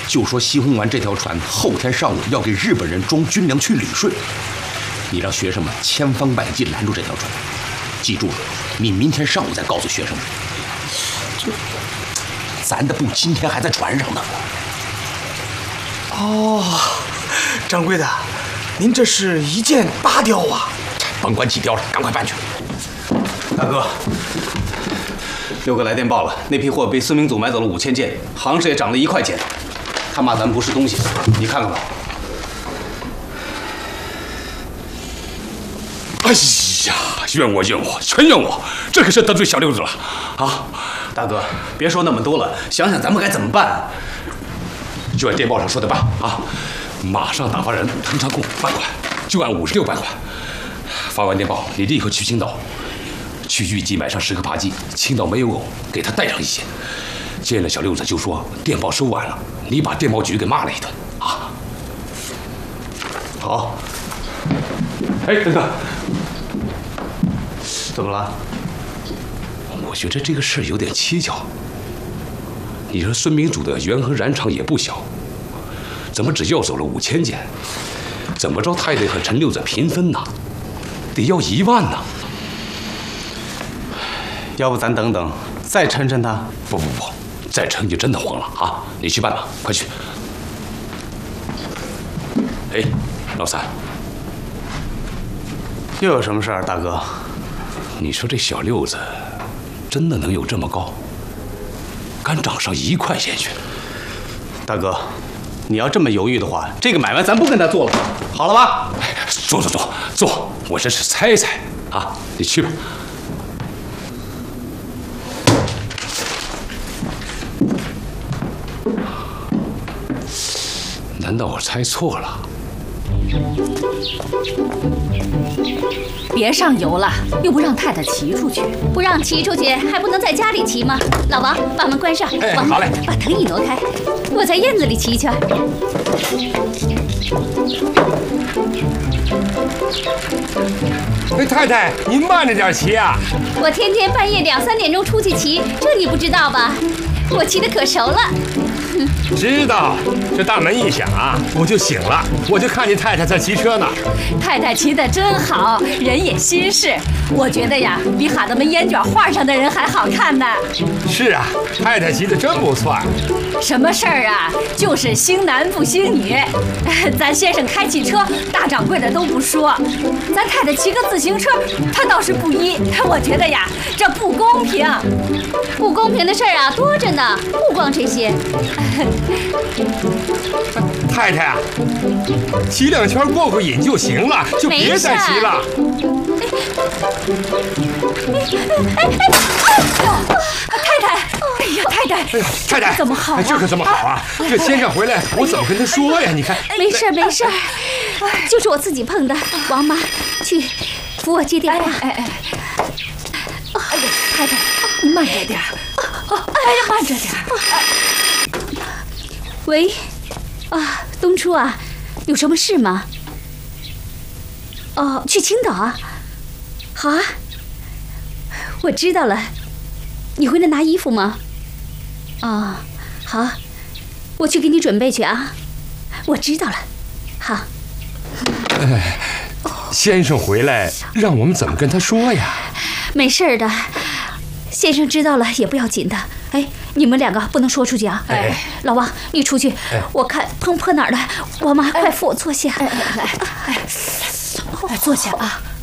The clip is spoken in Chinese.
就说西红丸这条船后天上午要给日本人装军粮去旅顺，你让学生们千方百计拦住这条船。记住了，你明天上午再告诉学生们。咱的布今天还在船上呢。 哦，掌柜的，您这是一箭8雕啊！ 甭管几雕了，赶快办去。 大哥，6哥来电报了，那批货被司明组买走了5000件，行市也涨了1块钱。他骂咱们不是东西，你看看吧。 哎呀，怨我，全怨我，这可是得罪小六子了啊！ 大哥，别说那么多了，想想咱们该怎么办。 就按电报上说的办啊！马上打发人腾仓库搬过来，就按56搬过来。发完电报，你立刻去青岛，去豫集买上10个扒鸡。青岛没有狗，给他带上一些。见了小六子就说电报收晚了，你把电报局给骂了一顿啊！ 好。 哎，等等， 怎么了？ 我觉得这个事有点蹊跷。你说孙明祖的元和染厂也不小，怎么只要走了5000件？怎么着他也得和陈六子平分呐，得要1万呐。 要不咱等等，再抻抻他？ 不，再抻就真的慌了啊！你去办吧，快去。哎，老三， 又有什么事儿，大哥？ 你说这小六子真的能有这么高？敢涨上1块钱去？ 大哥，你要这么犹豫的话，这个买卖咱不跟他做了，好了吧？ 坐，我这是猜猜啊，你去吧。难道我猜错了？ 别上游了，又不让太太骑出去。 不让骑出去，还不能在家里骑吗？老王，把门关上。王， 好嘞， 把藤椅挪开，我在院子里骑去。 太太，您慢着点骑啊！ 我天天半夜2、3点钟出去骑，这你不知道吧？我骑得可熟了。 知道，这大门一响啊，我就醒了，我就看见太太在骑车呢。 太太骑得真好，人也心事。我觉得呀，比哈德们烟卷画上的人还好看呢。 是啊，太太骑得真不错。 什么事儿啊？就是兴男不兴女。咱先生开汽车，大掌柜的都不说；咱太太骑个自行车，他倒是不依。我觉得呀，这不公平。 不公平的事儿啊，多着呢，不光这些。 太太啊，骑2圈过瘾就行了，就别再骑了。 太太，哎呀，太太， 哎呀，太太， 怎么好啊？ 这可怎么好啊？这先生回来，我怎么跟他说呀？你看， 没事，就是我自己碰的。王妈，去扶我接电话。 哎呀，太太，你慢着点。慢着点。 喂，东初啊，有什么事吗？哦，去青岛啊？好啊，我知道了。你回来拿衣服吗？哦，好，我去给你准备去啊。我知道了，好。 先生回来，让我们怎么跟他说呀？ 没事的，先生知道了也不要紧的。哎，你们2个不能说出去啊！老王，你出去，我看碰破哪儿了。王妈，快扶我坐下。 来，坐下啊。